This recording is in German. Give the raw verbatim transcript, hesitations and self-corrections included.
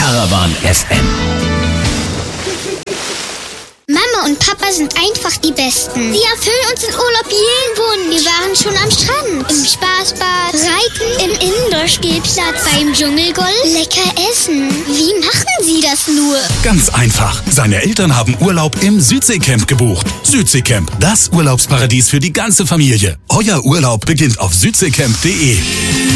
Caravan F M. Mama und Papa sind einfach die Besten. Sie erfüllen uns in Urlaub jeden Wunsch. Wir waren schon am Strand, im Spaßbad, reiten, im Indoor-Spielplatz, beim Dschungelgolf, lecker essen. Wie machen Sie das nur? Ganz einfach. Seine Eltern haben Urlaub im Südseecamp gebucht. Südseecamp, das Urlaubsparadies für die ganze Familie. Euer Urlaub beginnt auf südseecamp punkt de.